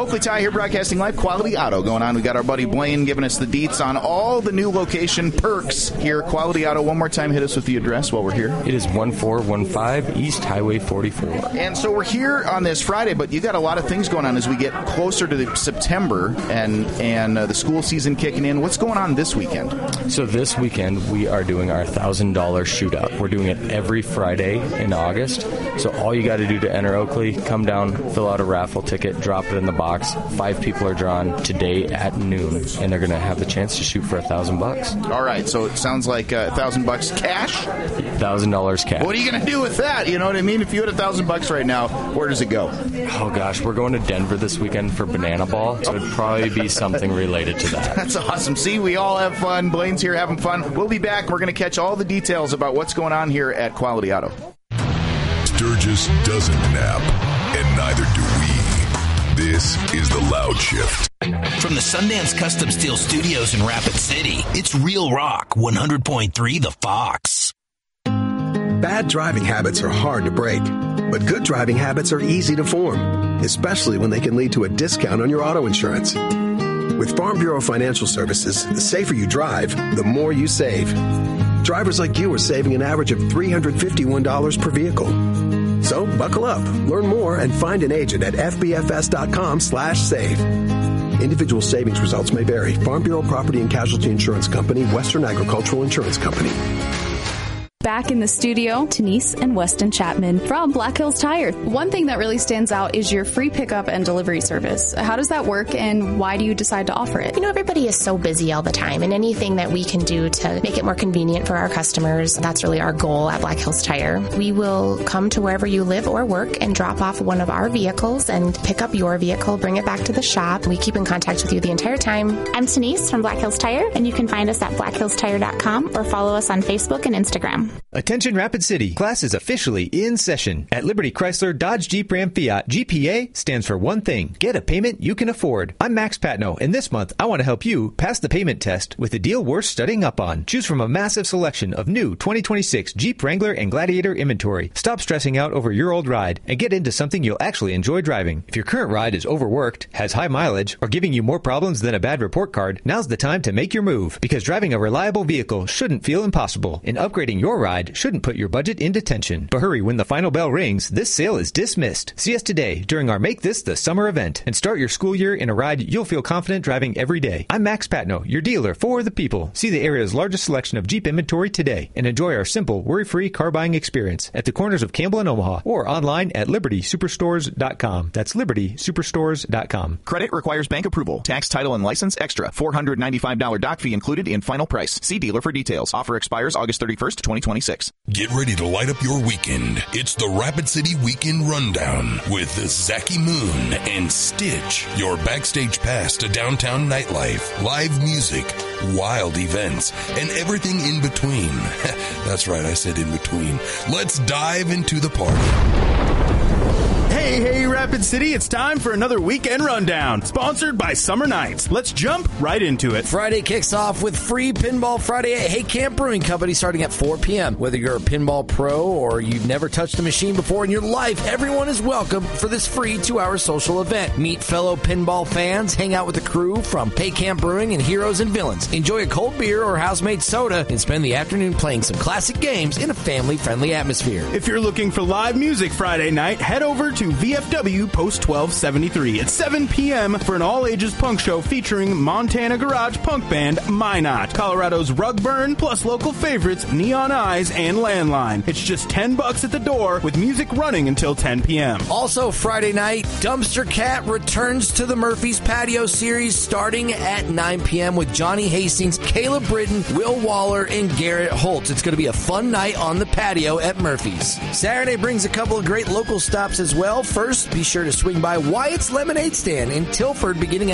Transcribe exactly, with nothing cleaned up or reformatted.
Oakley Ty here, broadcasting live. Quality Auto going on. We got our buddy Blaine giving us the deets on all the new location perks here. Quality Auto, one more time, hit us with the address while we're here. It is one four one five East Highway forty-four. And so we're here on this Friday, but you got a lot of things going on as we get closer to the September and and uh, the school season kicking in. What's going on this weekend? So this weekend we are doing our one thousand dollars shootout. We're doing it every Friday in August. So all you got to do to enter Oakley, come down, fill out a raffle ticket, drop it in the box. Five people are drawn today at noon, and they're going to have the chance to shoot for a thousand bucks. All right, so it sounds like a thousand bucks cash. Thousand dollars cash. What are you going to do with that? You know what I mean? If you had a thousand bucks right now, where does it go? Oh gosh, we're going to Denver this weekend for Banana Ball, so it'd probably be something related to that. That's awesome. See, we all have fun. Blaine's here having fun. We'll be back. We're going to catch all the details about what's going on here at Quality Auto. Sturgis doesn't nap, and neither do we. This is The Loud Shift. From the Sundance Custom Steel Studios in Rapid City, it's Real Rock one hundred point three The Fox. Bad driving habits are hard to break, but good driving habits are easy to form, especially when they can lead to a discount on your auto insurance. With Farm Bureau Financial Services, the safer you drive, the more you save. Drivers like you are saving an average of three hundred fifty-one dollars per vehicle. So buckle up, learn more, and find an agent at f b f s dot com slash save. Individual savings results may vary. Farm Bureau Property and Casualty Insurance Company, Western Agricultural Insurance Company. Back in the studio, Denise and Weston Chapman from Black Hills Tire. One thing that really stands out is your free pickup and delivery service. How does that work, and why do you decide to offer it? You know, everybody is so busy all the time, and anything that we can do to make it more convenient for our customers, that's really our goal at Black Hills Tire. We will come to wherever you live or work and drop off one of our vehicles and pick up your vehicle, bring it back to the shop. We keep in contact with you the entire time. I'm Denise from Black Hills Tire, and you can find us at black hills tire dot com or follow us on Facebook and Instagram. Attention Rapid City. Class is officially in session. At Liberty Chrysler Dodge Jeep Ram Fiat, G P A stands for one thing. Get a payment you can afford. I'm Max Patno, and this month I want to help you pass the payment test with a deal worth studying up on. Choose from a massive selection of new twenty twenty-six Jeep Wrangler and Gladiator inventory. Stop stressing out over your old ride and get into something you'll actually enjoy driving. If your current ride is overworked, has high mileage, or giving you more problems than a bad report card, now's the time to make your move, because driving a reliable vehicle shouldn't feel impossible, and upgrading your ride shouldn't put your budget in detention. But hurry, when the final bell rings, this sale is dismissed. See us today during our Make This the Summer event and start your school year in a ride you'll feel confident driving every day. I'm Max Patno, your dealer for the people. See the area's largest selection of Jeep inventory today and enjoy our simple, worry-free car buying experience at the corners of Campbell and Omaha or online at liberty superstores dot com. That's liberty superstores dot com. Credit requires bank approval. Tax, title, and license extra. four hundred ninety-five dollars doc fee included in final price. See dealer for details. Offer expires August thirty-first, twenty twenty-six. Get ready to light up your weekend. It's the Rapid City Weekend Rundown with Zachy Moon and Stitch. Your backstage pass to downtown nightlife, live music, wild events, and everything in between. That's right, I said in between. Let's dive into the party. Hey, hey, Rapid City, it's time for another Weekend Rundown, sponsored by Summer Nights. Let's jump right into it. Friday kicks off with free Pinball Friday at Hay Camp Brewing Company starting at four p.m. Whether you're a pinball pro or you've never touched a machine before in your life, everyone is welcome for this free two-hour social event. Meet fellow pinball fans, hang out with the crew from Hay Camp Brewing and Heroes and Villains. Enjoy a cold beer or house-made soda and spend the afternoon playing some classic games in a family-friendly atmosphere. If you're looking for live music Friday night, head over to V F W Post twelve seventy-three at seven p.m. for an all-ages punk show featuring Montana garage punk band Minot, Colorado's Rug Burn, plus local favorites Neon Eyes and Landline. It's just ten bucks at the door with music running until ten p.m. Also Friday night, Dumpster Cat returns to the Murphy's Patio series starting at nine p.m. with Johnny Hastings, Caleb Britton, Will Waller, and Garrett Holtz. It's going to be a fun night on the patio at Murphy's. Saturday brings a couple of great local stops as well. First, be sure to swing by Wyatt's Lemonade Stand in Tilford beginning at